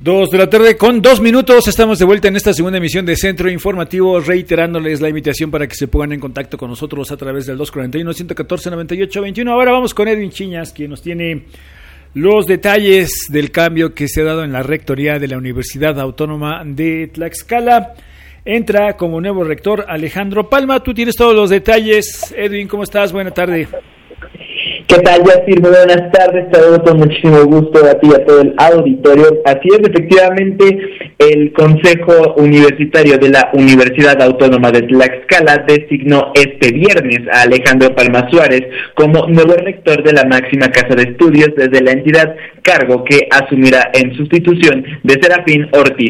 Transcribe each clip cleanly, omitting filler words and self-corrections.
2:02 estamos de vuelta en esta segunda emisión de Centro Informativo, reiterándoles la invitación para que se pongan en contacto con nosotros a través del 241-114-9821. Ahora vamos con Edwin Chiñas, quien nos tiene los detalles del cambio que se ha dado en la rectoría de la Universidad Autónoma de Tlaxcala. Entra como nuevo rector Alejandro Palma. Tú tienes todos los detalles. Edwin, ¿cómo estás? Buena tarde. ¿Qué tal, Yacir? Muy buenas tardes, te saludo con muchísimo gusto a ti y a todo el auditorio. Así es, efectivamente, el Consejo Universitario de la Universidad Autónoma de Tlaxcala designó este viernes a Alejandro Palma Suárez como nuevo rector de la máxima casa de estudios desde la entidad, cargo que asumirá en sustitución de Serafín Ortiz.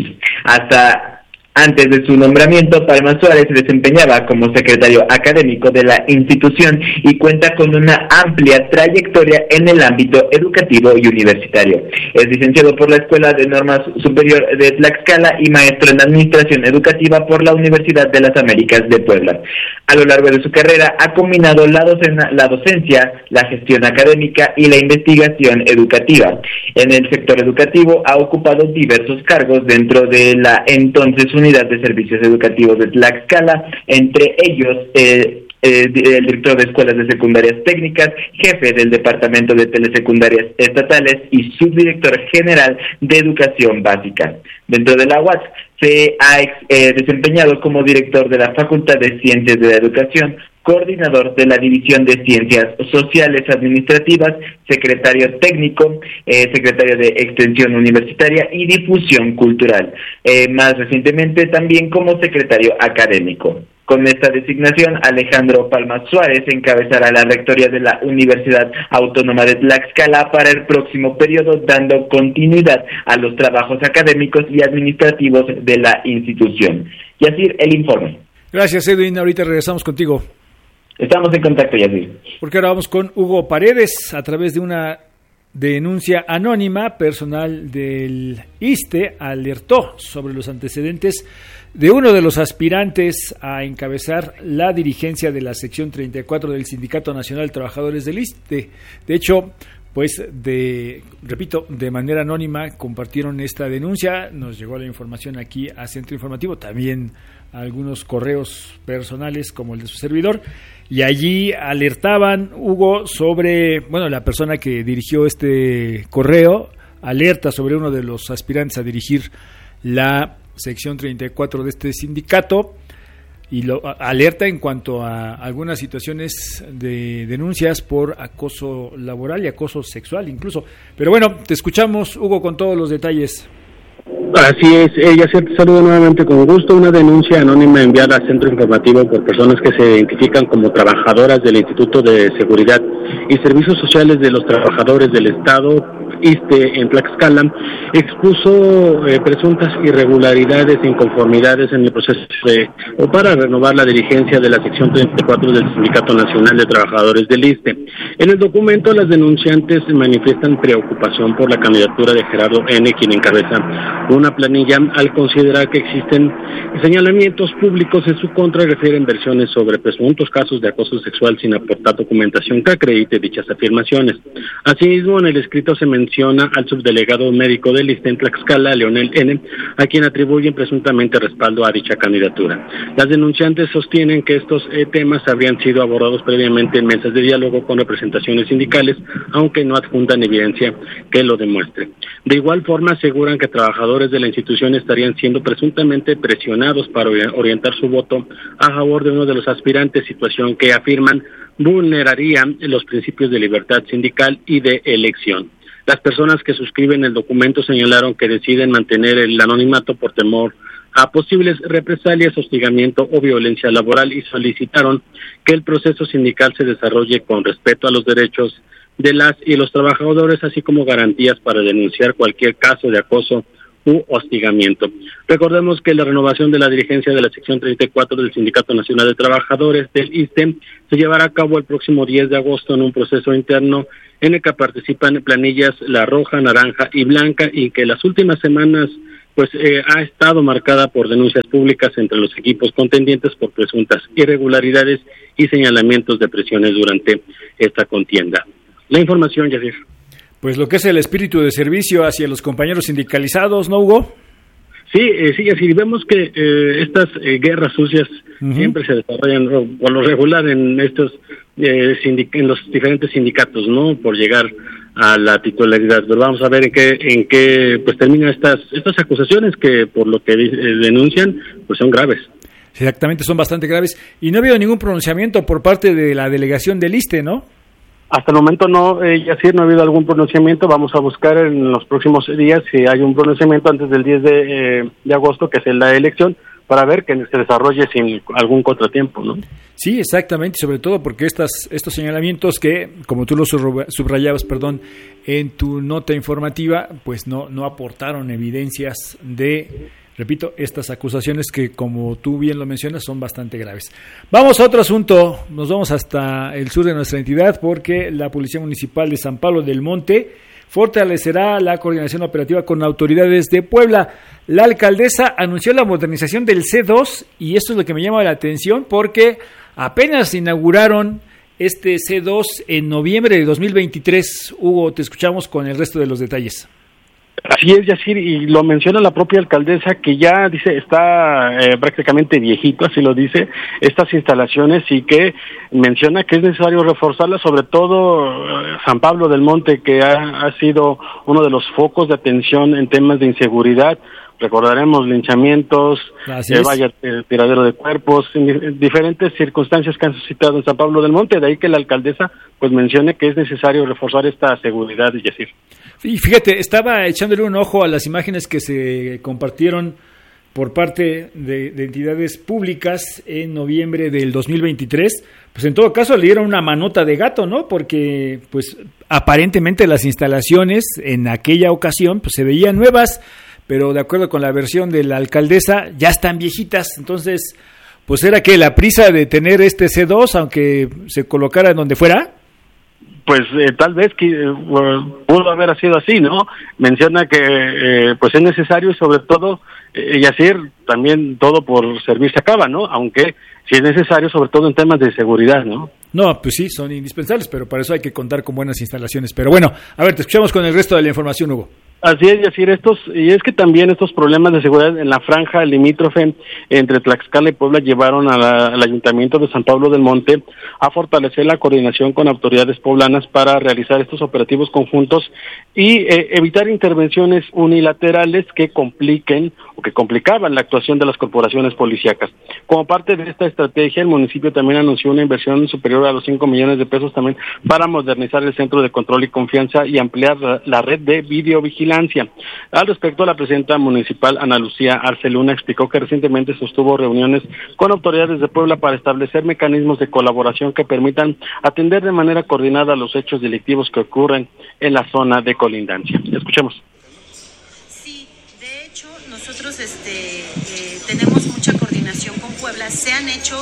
Hasta antes de su nombramiento, Palma Suárez se desempeñaba como secretario académico de la institución y cuenta con una amplia trayectoria en el ámbito educativo y universitario. Es licenciado por la Escuela de Normas Superior de Tlaxcala y maestro en Administración Educativa por la Universidad de las Américas de Puebla. A lo largo de su carrera ha combinado la docencia, la gestión académica y la investigación educativa. En el sector educativo ha ocupado diversos cargos dentro de la entonces Unidad de Servicios Educativos de Tlaxcala, entre ellos el director de Escuelas de Secundarias Técnicas, jefe del Departamento de Telesecundarias Estatales y subdirector general de Educación Básica. Dentro de la UAT se ha desempeñado como director de la Facultad de Ciencias de la Educación, coordinador de la División de Ciencias Sociales Administrativas, secretario técnico, secretario de Extensión Universitaria y Difusión Cultural, más recientemente también como secretario académico. Con esta designación, Alejandro Palma Suárez encabezará la rectoría de la Universidad Autónoma de Tlaxcala para el próximo periodo, dando continuidad a los trabajos académicos y administrativos de la institución. Yacir, el informe. Gracias, Edwin. Ahorita regresamos contigo. Estamos en contacto, Yacir. Porque ahora vamos con Hugo Paredes. A través de una denuncia anónima, personal del ISSSTE alertó sobre los antecedentes de uno de los aspirantes a encabezar la dirigencia de la sección 34 del Sindicato Nacional de Trabajadores del ISSSTE. De hecho, pues de manera anónima compartieron esta denuncia. Nos llegó la información aquí a Centro Informativo, también algunos correos personales como el de su servidor, y allí alertaban, Hugo, sobre, la persona que dirigió este correo alerta sobre uno de los aspirantes a dirigir la sección 34 de este sindicato y lo alerta en cuanto a algunas situaciones de denuncias por acoso laboral y acoso sexual incluso. Pero bueno, te escuchamos, Hugo, con todos los detalles. Así es, Yacir, te saludo nuevamente con gusto. Una denuncia anónima enviada al Centro Informativo por personas que se identifican como trabajadoras del Instituto de Seguridad y Servicios Sociales de los Trabajadores del Estado, ISSSTE, en Tlaxcala, expuso presuntas irregularidades e inconformidades en el proceso para renovar la dirigencia de la sección 34 del Sindicato Nacional de Trabajadores del ISSSTE. En el documento, las denunciantes manifiestan preocupación por la candidatura de Gerardo N., quien encabeza una planilla, al considerar que existen señalamientos públicos en su contra. Refieren versiones sobre presuntos casos de acoso sexual sin aportar documentación que acredite dichas afirmaciones. Asimismo, en el escrito se menciona al subdelegado médico del ISSSTE en Tlaxcala, Leonel N., a quien atribuyen presuntamente respaldo a dicha candidatura. Las denunciantes sostienen que estos temas habrían sido abordados previamente en mesas de diálogo con representaciones sindicales, aunque no adjuntan evidencia que lo demuestre. De igual forma, aseguran que trabajadores de la institución estarían siendo presuntamente presionados para orientar su voto a favor de uno de los aspirantes, situación que afirman vulneraría los principios de libertad sindical y de elección. Las personas que suscriben el documento señalaron que deciden mantener el anonimato por temor a posibles represalias, hostigamiento o violencia laboral, y solicitaron que el proceso sindical se desarrolle con respeto a los derechos de las y los trabajadores, así como garantías para denunciar cualquier caso de acoso u hostigamiento. Recordemos que la renovación de la dirigencia de la sección 34 del Sindicato Nacional de Trabajadores del ISSSTE se llevará a cabo el próximo 10 de agosto en un proceso interno en el que participan planillas la roja, naranja y blanca, y que las últimas semanas ha estado marcada por denuncias públicas entre los equipos contendientes por presuntas irregularidades y señalamientos de presiones durante esta contienda. La información, Yacir. pues lo que es el espíritu de servicio hacia los compañeros sindicalizados, ¿no, Hugo? Sí, así vemos que estas guerras sucias siempre se desarrollan por lo regular en estos en los diferentes sindicatos, ¿no? Por llegar a la titularidad. Pero vamos a ver en qué pues terminan estas acusaciones que por lo que denuncian pues son graves. Exactamente, son bastante graves y no ha habido ningún pronunciamiento por parte de la delegación del ISSSTE, ¿no? Hasta el momento no, Yacir, no ha habido algún pronunciamiento. Vamos a buscar en los próximos días si hay un pronunciamiento antes del 10 de agosto, que es la elección, para ver que se desarrolle sin algún contratiempo, ¿no? Sí, exactamente, sobre todo porque estos señalamientos que, como tú lo subrayabas, en tu nota informativa, pues no aportaron evidencias de, repito, estas acusaciones que, como tú bien lo mencionas, son bastante graves. Vamos a otro asunto, nos vamos hasta el sur de nuestra entidad porque la Policía Municipal de San Pablo del Monte fortalecerá la coordinación operativa con autoridades de Puebla. La alcaldesa anunció la modernización del C2 y esto es lo que me llama la atención porque apenas inauguraron este C2 en noviembre de 2023. Hugo, te escuchamos con el resto de los detalles. Así es, Yacir, y lo menciona la propia alcaldesa que ya dice está prácticamente viejito, así lo dice, estas instalaciones y que menciona que es necesario reforzarlas, sobre todo San Pablo del Monte, que ha sido uno de los focos de atención en temas de inseguridad. Recordaremos linchamientos, tiradero de cuerpos, diferentes circunstancias que han suscitado en San Pablo del Monte, de ahí que la alcaldesa pues mencione que es necesario reforzar esta seguridad, Yacir. Y fíjate, estaba echándole un ojo a las imágenes que se compartieron por parte de entidades públicas en noviembre del 2023, pues en todo caso le dieron una manota de gato, ¿no? Porque pues aparentemente las instalaciones en aquella ocasión pues se veían nuevas, pero de acuerdo con la versión de la alcaldesa ya están viejitas, entonces pues era que la prisa de tener este C2 aunque se colocara en donde fuera. Pues tal vez que pudo haber sido así, ¿no? Menciona que pues es necesario y sobre todo, Yacir, también todo por servir se acaba, ¿no? Aunque sí es necesario, sobre todo en temas de seguridad, ¿no? No, pues sí, son indispensables, pero para eso hay que contar con buenas instalaciones. Pero bueno, a ver, te escuchamos con el resto de la información, Hugo. Así es, Yacir, y es que también estos problemas de seguridad en la franja limítrofe entre Tlaxcala y Puebla llevaron al Ayuntamiento de San Pablo del Monte a fortalecer la coordinación con autoridades poblanas para realizar estos operativos conjuntos y evitar intervenciones unilaterales que compliquen o que complicaban la actuación de las corporaciones policíacas. Como parte de esta estrategia, el municipio también anunció una inversión superior a los 5 millones de pesos también para modernizar el Centro de Control y Confianza y ampliar la red de videovigilancia. Al respecto, la presidenta municipal Ana Lucía Arce Luna explicó que recientemente sostuvo reuniones con autoridades de Puebla para establecer mecanismos de colaboración que permitan atender de manera coordinada los hechos delictivos que ocurren en la zona de colindancia. Escuchemos. Sí, de hecho, nosotros tenemos mucha coordinación con Puebla. Se han hecho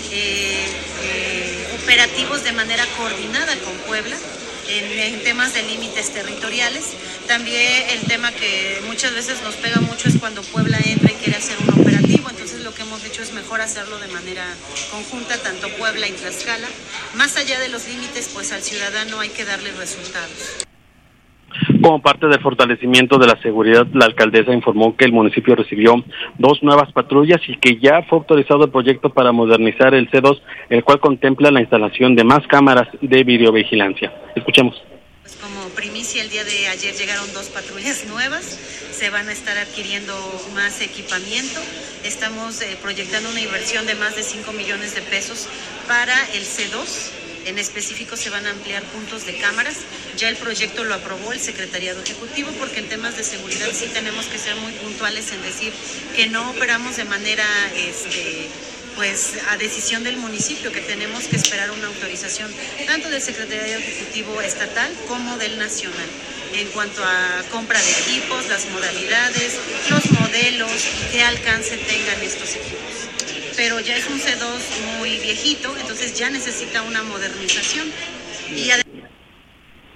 operativos de manera coordinada con Puebla. En temas de límites territoriales. También el tema que muchas veces nos pega mucho es cuando Puebla entra y quiere hacer un operativo, entonces lo que hemos hecho es mejor hacerlo de manera conjunta, tanto Puebla y Tlaxcala. Más allá de los límites, pues al ciudadano hay que darle resultados. Como parte del fortalecimiento de la seguridad, la alcaldesa informó que el municipio recibió 2 nuevas patrullas y que ya fue autorizado el proyecto para modernizar el C2, el cual contempla la instalación de más cámaras de videovigilancia. Escuchemos. Pues como primicia, el día de ayer llegaron 2 patrullas nuevas, se van a estar adquiriendo más equipamiento. Estamos proyectando una inversión de más de 5 millones de pesos para el C2. En específico se van a ampliar puntos de cámaras. Ya el proyecto lo aprobó el Secretariado Ejecutivo porque en temas de seguridad sí tenemos que ser muy puntuales en decir que no operamos de manera pues a decisión del municipio, que tenemos que esperar una autorización tanto del Secretariado Ejecutivo estatal como del nacional. En cuanto a compra de equipos, las modalidades, los modelos, qué alcance tengan estos equipos. Pero ya es un C2 muy viejito, entonces ya necesita una modernización. Y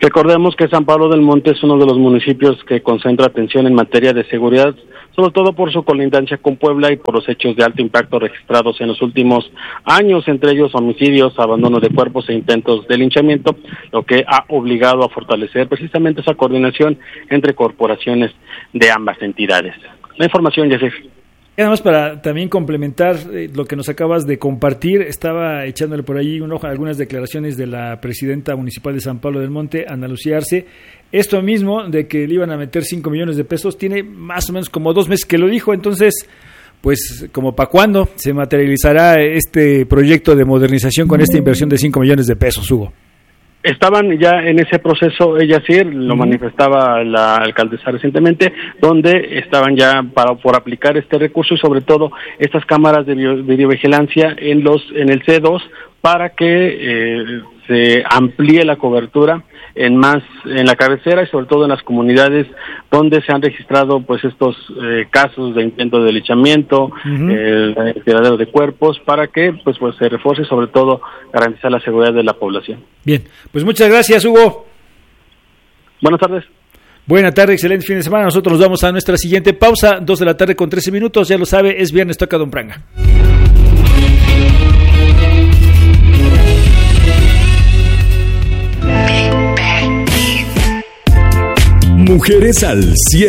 Recordemos que San Pablo del Monte es uno de los municipios que concentra atención en materia de seguridad, sobre todo por su colindancia con Puebla y por los hechos de alto impacto registrados en los últimos años, entre ellos homicidios, abandono de cuerpos e intentos de linchamiento, lo que ha obligado a fortalecer precisamente esa coordinación entre corporaciones de ambas entidades. La información, Yesef. Y además, para también complementar lo que nos acabas de compartir, estaba echándole por ahí un ojo a algunas declaraciones de la presidenta municipal de San Pablo del Monte, Ana Lucía Arce. Esto mismo de que le iban a meter 5 millones de pesos, tiene más o menos como 2 meses que lo dijo. Entonces, pues, ¿como para cuándo se materializará este proyecto de modernización con esta inversión de 5 millones de pesos, Hugo? Estaban ya en ese proceso, ella sí, lo manifestaba la alcaldesa recientemente, donde estaban ya por aplicar este recurso y sobre todo estas cámaras de videovigilancia en el C2 para que se amplíe la cobertura en la cabecera y sobre todo en las comunidades donde se han registrado pues estos casos de intento de linchamiento, tiradero de cuerpos, para que pues se refuerce y sobre todo garantizar la seguridad de la población. Bien, pues muchas gracias, Hugo. Buenas tardes. Buenas tardes, excelente fin de semana. Nosotros nos vamos a nuestra siguiente pausa, 2 de la tarde con 13 minutos, ya lo sabe, es viernes, toca Don Pranga. Mujeres al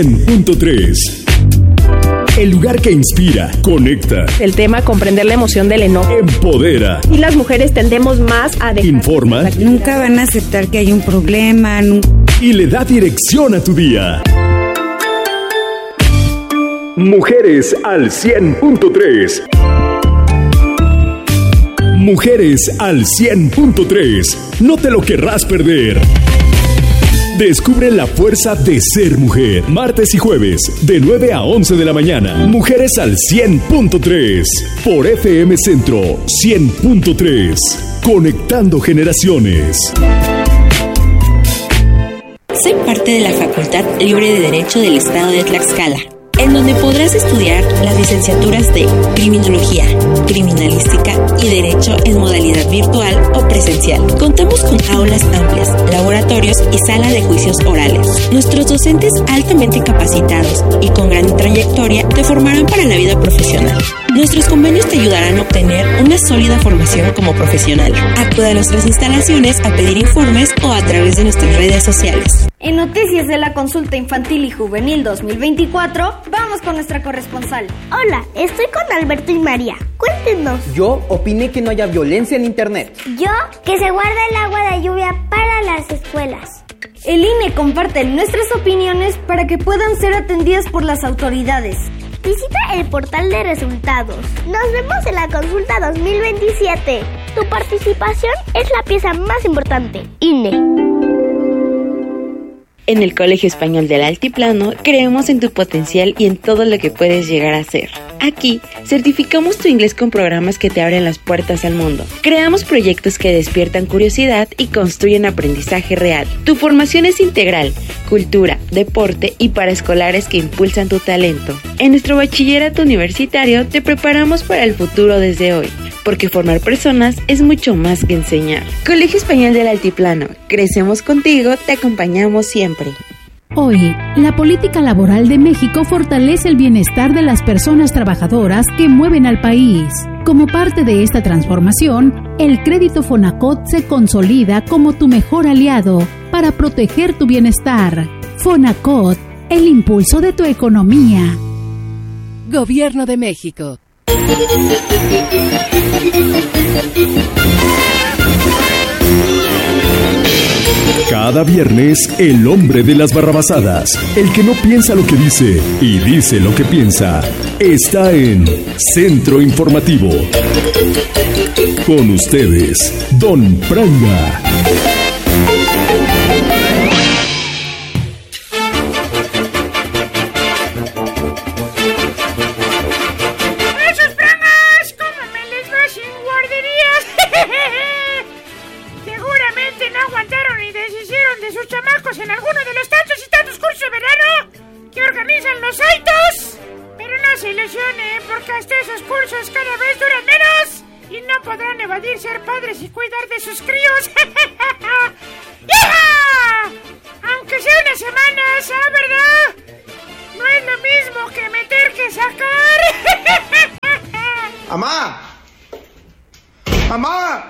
100.3. El lugar que inspira, conecta. El tema comprender la emoción del enojo. Empodera. Y las mujeres tendemos más a dejar. Informa. Nunca van a aceptar que hay un problema. Y le da dirección a tu día. Mujeres al 100.3. Mujeres al 100.3. No te lo querrás perder. Descubre la fuerza de ser mujer. Martes y jueves, de 9 a 11 de la mañana. Mujeres al 100.3. Por FM Centro 100.3. Conectando generaciones. Soy parte de la Facultad Libre de Derecho del Estado de Tlaxcala, en donde podrás estudiar las licenciaturas de Criminología, Criminalística y Derecho en modalidad virtual o presencial. Contamos con aulas amplias, laboratorios y sala de juicios orales. Nuestros docentes altamente capacitados y con gran trayectoria te formarán para la vida profesional. Nuestros convenios te ayudarán a obtener una sólida formación como profesional. Acude a nuestras instalaciones a pedir informes o a través de nuestras redes sociales. En Noticias de la Consulta Infantil y Juvenil 2024, vamos con nuestra corresponsal. Hola, estoy con Alberto y María. Cuéntenos. Yo opiné que no haya violencia en internet. Yo, que se guarde el agua de lluvia para las escuelas. El INE comparte nuestras opiniones para que puedan ser atendidas por las autoridades. Visita el portal de resultados. Nos vemos en la consulta 2027. Tu participación es la pieza más importante. INE. En el Colegio Español del Altiplano creemos en tu potencial y en todo lo que puedes llegar a ser. Aquí certificamos tu inglés con programas que te abren las puertas al mundo. Creamos proyectos que despiertan curiosidad y construyen aprendizaje real. Tu formación es integral, cultura, deporte y paraescolares que impulsan tu talento. En nuestro bachillerato universitario te preparamos para el futuro desde hoy, porque formar personas es mucho más que enseñar. Colegio Español del Altiplano, crecemos contigo, te acompañamos siempre. Hoy, la política laboral de México fortalece el bienestar de las personas trabajadoras que mueven al país. Como parte de esta transformación, el crédito Fonacot se consolida como tu mejor aliado para proteger tu bienestar. Fonacot, el impulso de tu economía. Gobierno de México. Cada viernes, el hombre de las barrabasadas, el que no piensa lo que dice y dice lo que piensa, está en Centro Informativo. Con ustedes, Don Pranga. En alguno de los tantos y tantos cursos de verano que organizan los aitos. Pero no se ilusione, porque hasta esos cursos cada vez duran menos y no podrán evadir ser padres y cuidar de sus críos. ¡Hija! hace unas semanas, ¿verdad? No es lo mismo que meter que sacar. ¡Mamá! ¡Mamá!